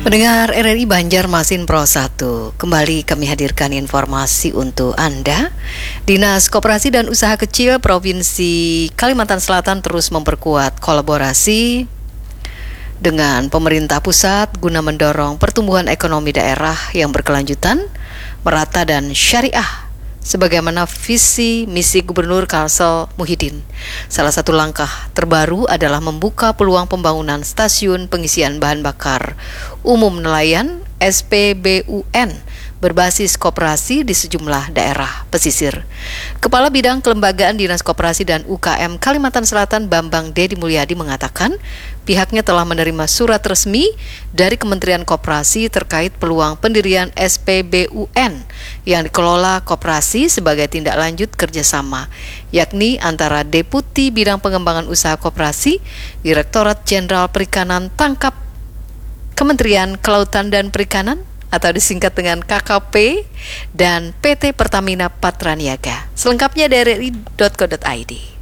Pendengar RRI Banjarmasin Pro 1, kembali kami hadirkan informasi untuk Anda. Dinas Koperasi dan Usaha Kecil Provinsi Kalimantan Selatan terus memperkuat kolaborasi dengan pemerintah pusat guna mendorong pertumbuhan ekonomi daerah yang berkelanjutan, merata dan syariah, sebagaimana visi misi Gubernur Kalsel Muhyiddin. Salah satu langkah terbaru adalah membuka peluang pembangunan stasiun pengisian bahan bakar umum nelayan SPBUN berbasis koperasi di sejumlah daerah pesisir. Kepala Bidang Kelembagaan Dinas Koperasi dan UKM Kalimantan Selatan Bambang Dedi Mulyadi mengatakan pihaknya telah menerima surat resmi dari Kementerian Koperasi terkait peluang pendirian SPBUN yang dikelola koperasi sebagai tindak lanjut kerjasama, yakni antara Deputi Bidang Pengembangan Usaha Koperasi, Direktorat Jenderal Perikanan Tangkap Kementerian Kelautan dan Perikanan atau disingkat dengan KKP, dan PT Pertamina Patraniaga. Selengkapnya dari RRI.co.id.